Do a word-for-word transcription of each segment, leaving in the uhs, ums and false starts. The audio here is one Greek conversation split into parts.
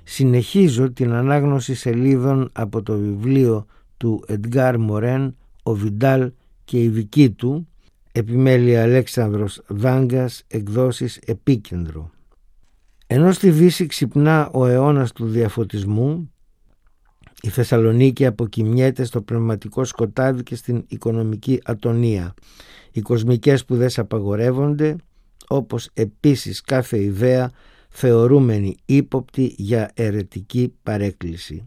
Συνεχίζω την ανάγνωση σελίδων από το βιβλίο του Εντγκάρ Μορέν «Ο Βιντάλ και η δική του», επιμέλεια Αλέξανδρος Δάγκας, εκδόσεις Επίκεντρο. Ενώ στη Δύση ξυπνά ο αιώνας του διαφωτισμού, η Θεσσαλονίκη αποκοιμιέται στο πνευματικό σκοτάδι και στην οικονομική ατονία. Οι κοσμικές σπουδές απαγορεύονται, όπως επίσης κάθε ιδέα θεωρούμενη ύποπτη για αιρετική παρέκκληση.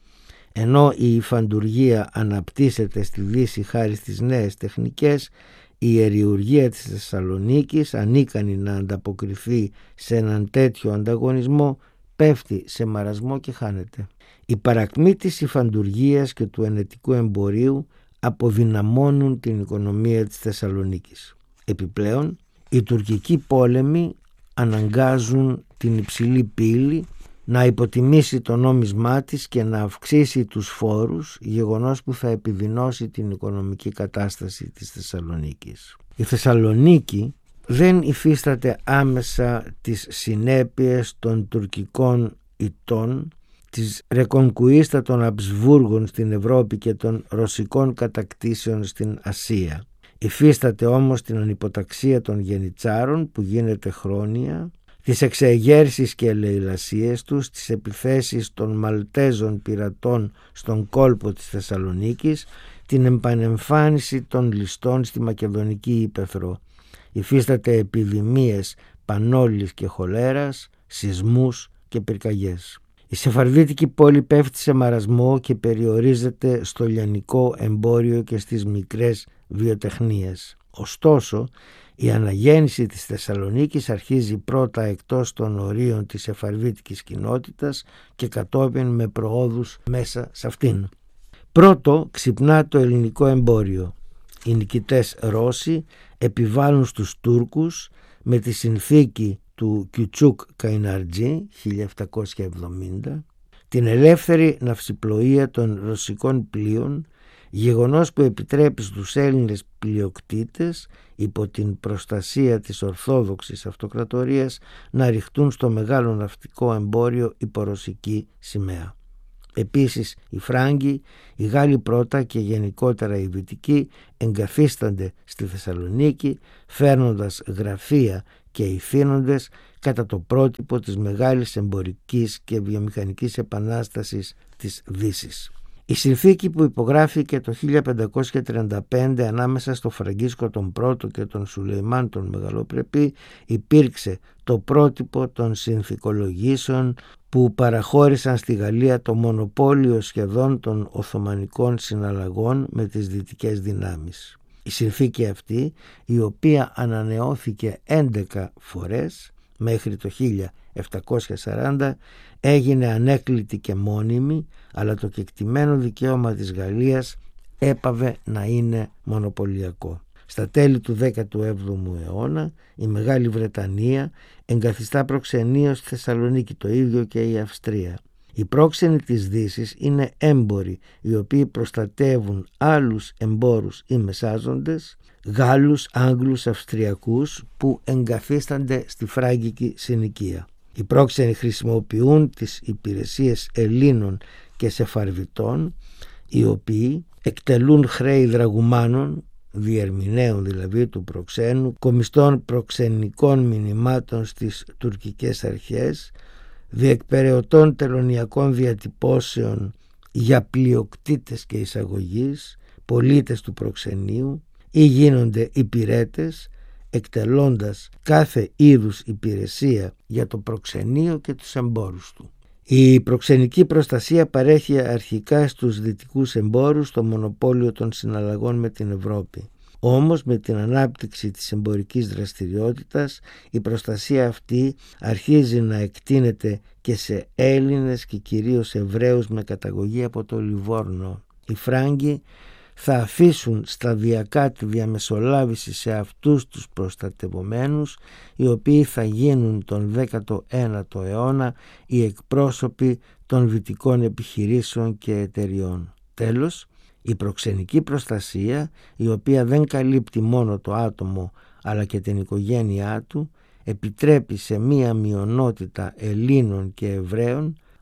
Ενώ η υφαντουργία αναπτύσσεται στη Δύση χάρη στις νέες τεχνικές, η ιεριουργία της Θεσσαλονίκης, ανίκανη να ανταποκριθεί σε έναν τέτοιο ανταγωνισμό, πέφτει σε μαρασμό και χάνεται. Η παρακμή της υφαντουργίας και του ενετικού εμπορίου αποδυναμώνουν την οικονομία της Θεσσαλονίκης. Επιπλέον, οι τουρκικοί πόλεμοι αναγκάζουν την υψηλή πύλη να υποτιμήσει το νόμισμά της και να αυξήσει τους φόρους, γεγονός που θα επιδεινώσει την οικονομική κατάσταση της Θεσσαλονίκης. Η Θεσσαλονίκη δεν υφίσταται άμεσα τις συνέπειες των τουρκικών ηττών, της ρεκονκουίστα των Αμπσβούργων στην Ευρώπη και των ρωσικών κατακτήσεων στην Ασία. Υφίσταται όμως την ανυποταξία των γενιτσάρων που γίνεται χρόνια, τις εξεγέρσεις και ελεηλασίες τους, τις επιθέσεις των Μαλτέζων πειρατών στον κόλπο της Θεσσαλονίκης, την επανεμφάνιση των ληστών στη Μακεδονική Ύπαιθρο. Υφίσταται επιδημίες πανόλης και χολέρας, σεισμούς και πυρκαγιές. Η σεφαρδίτικη πόλη πέφτει σε μαρασμό και περιορίζεται στο λιανικό εμπόριο και στις μικρές βιοτεχνίες. Ωστόσο, η αναγέννηση της Θεσσαλονίκης αρχίζει πρώτα εκτός των ορίων της σεφαρδίτικης κοινότητας και κατόπιν με προόδους μέσα σε αυτήν. Πρώτο ξυπνά το ελληνικό εμπόριο. Οι νικητές Ρώσοι επιβάλλουν στους Τούρκους με τη συνθήκη του Κιουτσούκ Καϊναρτζή χίλια επτακόσια εβδομήντα την ελεύθερη ναυσιπλοεία των ρωσικών πλοίων, γεγονός που επιτρέπει στους Έλληνες πλειοκτήτες υπό την προστασία της Ορθόδοξης Αυτοκρατορίας να ρηχτούν στο μεγάλο ναυτικό εμπόριο υπό ρωσική σημαία. Επίσης οι Φράγκοι, οι Γάλλοι πρώτα και γενικότερα οι Δυτικοί εγκαθίστανται στη Θεσσαλονίκη, φέρνοντας γραφεία και ηθήνοντες κατά το πρότυπο της μεγάλης εμπορικής και βιομηχανικής επανάστασης της Δύσης. Η συνθήκη που υπογράφηκε το χίλια πεντακόσια τριάντα πέντε ανάμεσα στο Φραγκίσκο τον Πρώτο και τον Σουλεϊμάν τον Μεγαλοπρεπή υπήρξε το πρότυπο των συνθηκολογήσεων που παραχώρησαν στη Γαλλία το μονοπόλιο σχεδόν των Οθωμανικών συναλλαγών με τις δυτικές δυνάμεις. Η συνθήκη αυτή, η οποία ανανεώθηκε έντεκα φορές μέχρι το χίλια επτακόσια σαράντα, έγινε ανέκλητη και μόνιμη, αλλά το κεκτημένο δικαίωμα της Γαλλίας έπαβε να είναι μονοπωλιακό. Στα τέλη του δέκατου έβδομου αιώνα η Μεγάλη Βρετανία εγκαθιστά προξενείο στη Θεσσαλονίκη, το ίδιο και η Αυστρία. Οι πρόξενοι της Δύσης είναι έμποροι οι οποίοι προστατεύουν άλλους εμπόρους ή μεσάζοντες, Γάλλους, Άγγλους, Αυστριακούς που εγκαθίστανται στη φράγκικη συνοικία. Οι πρόξενοι χρησιμοποιούν τις υπηρεσίες Ελλήνων και Σεφαρδιτών, οι οποίοι εκτελούν χρέη δραγουμάνων, διερμηνέων δηλαδή του προξένου, κομιστών προξενικών μηνυμάτων στις τουρκικές αρχές, διεκπεραιωτών τελωνιακών διατυπώσεων για πλειοκτήτες και εισαγωγείς, πολίτες του προξενείου, ή γίνονται υπηρέτες εκτελώντας κάθε είδους υπηρεσία για το προξενείο και τους εμπόρους του. Η προξενική προστασία παρέχει αρχικά στους δυτικούς εμπόρους το μονοπόλιο των συναλλαγών με την Ευρώπη. Όμως με την ανάπτυξη της εμπορικής δραστηριότητας η προστασία αυτή αρχίζει να εκτείνεται και σε Έλληνες και κυρίως Εβραίους με καταγωγή από το Λιβόρνο. Οι Φράγκοι θα αφήσουν σταδιακά τη διαμεσολάβηση σε αυτούς τους προστατευομένους, οι οποίοι θα γίνουν τον δέκατο ένατο αιώνα οι εκπρόσωποι των δυτικών επιχειρήσεων και εταιριών. Τέλος, η προξενική προστασία, η οποία δεν καλύπτει μόνο το άτομο αλλά και την οικογένειά του, επιτρέπει σε μία μειονότητα Ελλήνων και Εβραίων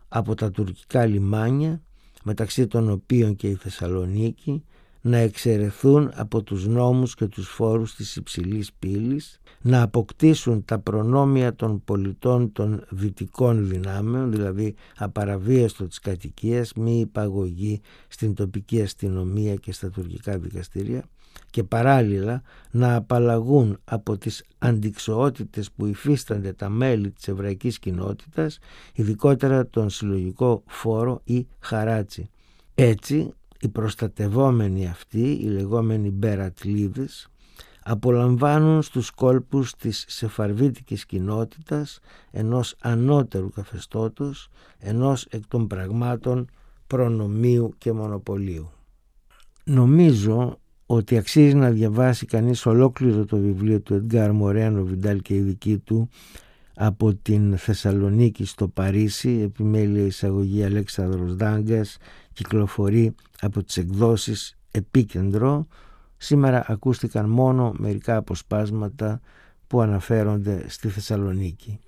από τα τουρκικά λιμάνια, μεταξύ των οποίων και η Θεσσαλονίκη, να εξαιρεθούν από τους νόμους και τους φόρους της υψηλής πύλης, να αποκτήσουν τα προνόμια των πολιτών των δυτικών δυνάμεων, δηλαδή απαραβίαστο της κατοικίας, μη υπαγωγή στην τοπική αστυνομία και στα τουρκικά δικαστήρια, και παράλληλα να απαλλαγούν από τις αντιξοότητες που υφίστανται τα μέλη της εβραϊκής κοινότητας, ειδικότερα τον συλλογικό φόρο ή χαράτσι. Έτσι, οι προστατευόμενοι αυτοί, οι λεγόμενοι Μπερατλίδες, απολαμβάνουν στους κόλπους της σεφαρβίτικης κοινότητας ενός ανώτερου καθεστώτος, ενός εκ των πραγμάτων προνομίου και μονοπωλίου. Νομίζω ότι αξίζει να διαβάσει κανείς ολόκληρο το βιβλίο του Εντγκάρ Μορέν, ο Βιντάλ και η δική του, από την Θεσσαλονίκη στο Παρίσι, επιμέλεια εισαγωγή Αλέξανδρος Δάγκας, κυκλοφορεί από τις εκδόσεις Επίκεντρο. Σήμερα ακούστηκαν μόνο μερικά αποσπάσματα που αναφέρονται στη Θεσσαλονίκη.